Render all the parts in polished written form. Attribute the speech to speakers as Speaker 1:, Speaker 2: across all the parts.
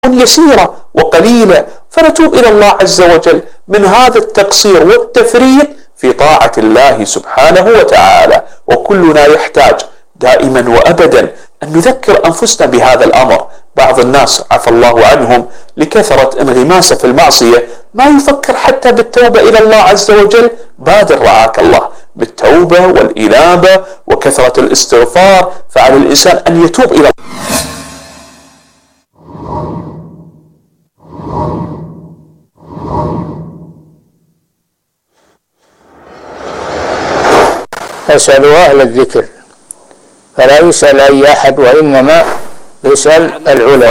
Speaker 1: يسيرة وقليلة، فنتوب إلى الله عز وجل من هذا التقصير والتفريط في طاعة الله سبحانه وتعالى. وكلنا يحتاج دائما وأبدا أن نذكر أنفسنا بهذا الأمر. بعض الناس عفى الله عنهم لكثرة انغماسه في المعصية ما يفكر حتى بالتوبة إلى الله عز وجل. بادر رعاك الله بالتوبة والإنابة وكثرة الاستغفار، فعلى الإنسان أن يتوب إلى الله.
Speaker 2: فاسألوا أهل الذكر، فلا يسأل أي أحد، وإنما يسأل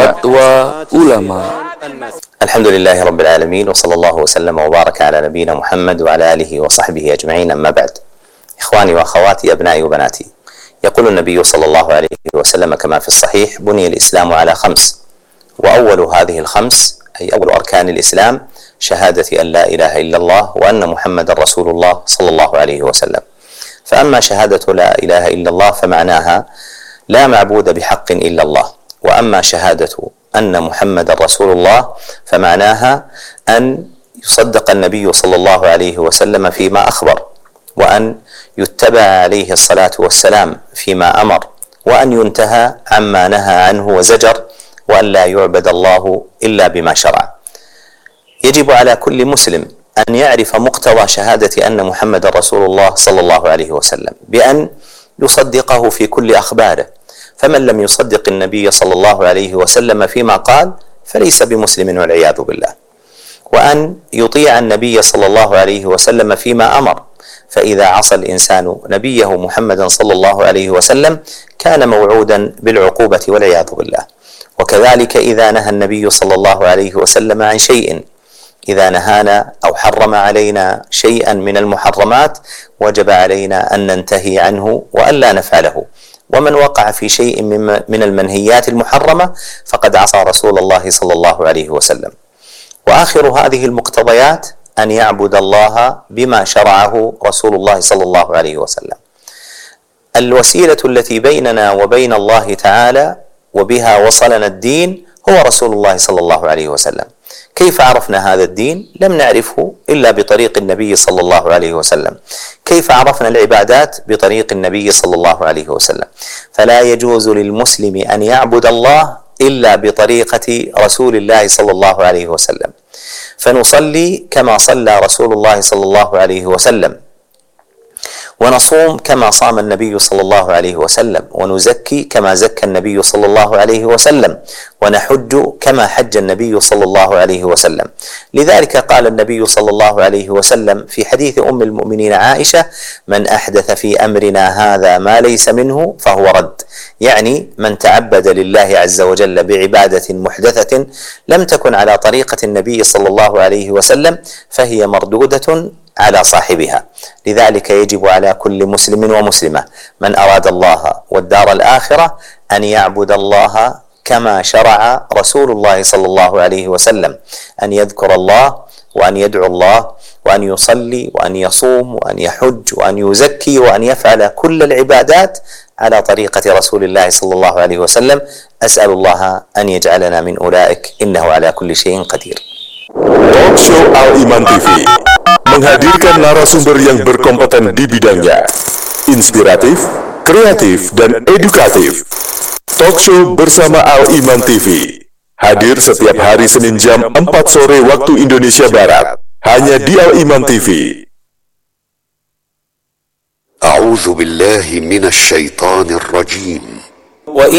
Speaker 2: العلماء.
Speaker 3: الحمد لله رب العالمين، وصلى الله وسلم وبارك على نبينا محمد وعلى آله وصحبه أجمعين. أما بعد، إخواني وأخواتي أبنائي وبناتي، يقول النبي صلى الله عليه وسلم كما في الصحيح: بني الإسلام على 5، وأول هذه ال5 أي أول أركان الإسلام شهادة أن لا إله إلا الله وأن محمد رسول الله صلى الله عليه وسلم. فأما شهادة لا إله إلا الله فمعناها لا معبود بحق إلا الله، وأما شهادة أن محمد رسول الله فمعناها أن يصدق النبي صلى الله عليه وسلم فيما أخبر، وأن يتبع عليه الصلاة والسلام فيما أمر، وأن ينتهى عما نهى عنه وزجر، وأن لا يعبد الله إلا بما شرع. يجب على كل مسلم أن يعرف مقتضى شهادة أن محمد رسول الله صلى الله عليه وسلم بأن يصدقه في كل أخباره، فمن لم يصدق النبي صلى الله عليه وسلم فيما قال فليس بمسلم والعياذ بالله، وأن يطيع النبي صلى الله عليه وسلم فيما أمر، فإذا عصى الإنسان نبيه محمدا صلى الله عليه وسلم كان موعودا بالعقوبة والعياذ بالله. وكذلك إذا نهى النبي صلى الله عليه وسلم عن شيء، إذا نهانا أو حرم علينا شيئا من المحرمات وجب علينا أن ننتهي عنه وأن لا نفعله، ومن وقع في شيء من المنهيات المحرمة فقد عصى رسول الله صلى الله عليه وسلم. وآخر هذه المقتضيات أن يعبد الله بما شرعه رسول الله صلى الله عليه وسلم. الوسيلة التي بيننا وبين الله تعالى وبها وصلنا الدين هو رسول الله صلى الله عليه وسلم. كيف عرفنا هذا الدين؟ لم نعرفه إلا بطريق النبي صلى الله عليه وسلم. كيف عرفنا العبادات؟ بطريق النبي صلى الله عليه وسلم. فلا يجوز للمسلم أن يعبد الله إلا بطريقة رسول الله صلى الله عليه وسلم. فنصلي كما صلى رسول الله صلى الله عليه وسلم، ونصوم كما صام النبي صلى الله عليه وسلم، ونزكي كما زكى النبي صلى الله عليه وسلم، ونحج كما حج النبي صلى الله عليه وسلم. لذلك قال النبي صلى الله عليه وسلم في حديث أم المؤمنين عائشة: من أحدث في أمرنا هذا ما ليس منه فهو رد. يعني من تعبد لله عز وجل بعبادة محدثة لم تكن على طريقة النبي صلى الله عليه وسلم فهي مردودة على صاحبها. لذلك يجب على كل مسلم ومسلمة من أراد الله والدار الآخرة أن يعبد الله كما شرع رسول الله صلى الله عليه وسلم، أن يذكر الله وأن يدعو الله وأن يصلي وأن يصوم وأن يحج وأن يزكي وأن يفعل كل العبادات على طريقة رسول الله صلى الله عليه وسلم. أسأل الله أن يجعلنا من أولئك، إنه على كل شيء قدير.
Speaker 4: Talk Show Al-Iman TV menghadirkan narasumber yang berkompeten di bidangnya, inspiratif, kreatif, dan edukatif. Talk Show bersama Al-Iman TV hadir setiap hari Senin jam 4 sore waktu Indonesia Barat, hanya di Al-Iman TV.
Speaker 5: A'udzu billahi minasy syaithanir rajim.